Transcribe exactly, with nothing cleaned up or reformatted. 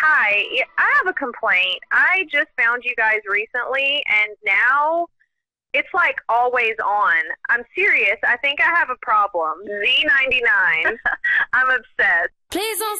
Hi, I have a complaint. I just found you guys recently, and now it's like always on. I'm serious. I think I have a problem. Z ninety-nine. I'm obsessed. Please don't